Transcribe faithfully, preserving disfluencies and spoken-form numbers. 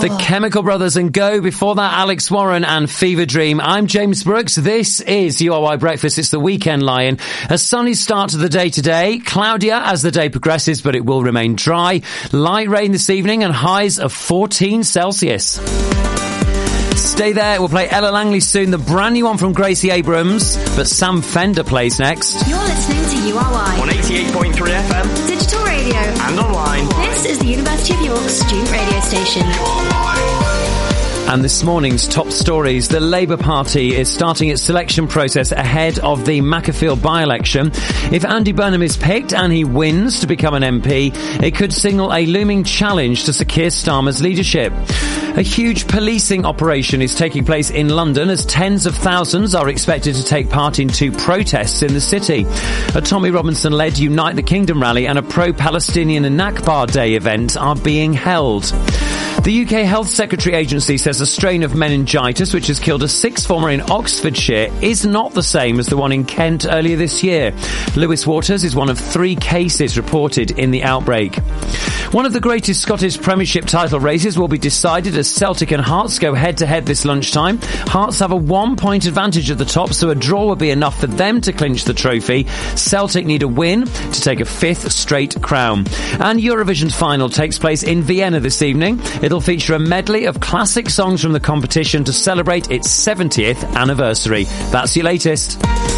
The Chemical Brothers and Go. Before that, Alex Warren and Fever Dream. I'm James Brooks. This is U R Y Breakfast. It's the Weekend Lion. A sunny start to the day today. Cloudier as the day progresses, but it will remain dry. Light rain this evening and highs of fourteen Celsius. Stay there. We'll play Ella Langley soon, the brand new one from Gracie Abrams, but Sam Fender plays next. You're listening to U R Y on eighty-eight point three F M, digital radio and online. This is the University of York student radio station. And this morning's top stories. The Labour Party is starting its selection process ahead of the Macclesfield by-election. If Andy Burnham is picked and he wins to become an M P, it could signal a looming challenge to Sir Keir Starmer's leadership. A huge policing operation is taking place in London as tens of thousands are expected to take part in two protests in the city. A Tommy Robinson-led Unite the Kingdom rally and a pro-Palestinian Nakba Day event are being held. The U K Health Secretary Agency says a strain of meningitis which has killed a sixth former in Oxfordshire is not the same as the one in Kent earlier this year. Lewis Waters is one of three cases reported in the outbreak. One of the greatest Scottish Premiership title races will be decided as Celtic and Hearts go head-to-head this lunchtime. Hearts have a one-point advantage at the top, so a draw will be enough for them to clinch the trophy. Celtic need a win to take a fifth straight crown. And Eurovision's final takes place in Vienna this evening. It'll feature a medley of classic songs from the competition to celebrate its seventieth anniversary. That's your latest.